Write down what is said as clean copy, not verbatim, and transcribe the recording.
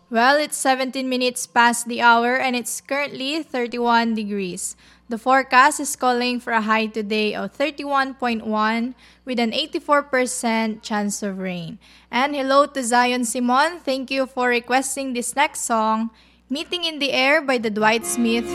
Well, it's 17 minutes past the hour and it's currently 31 degrees. The forecast is calling for a high today of 31.1 with an 84% chance of rain. And hello to Zion Simon. Thank you for requesting this next song, Meeting in the Air by the Dwight Smith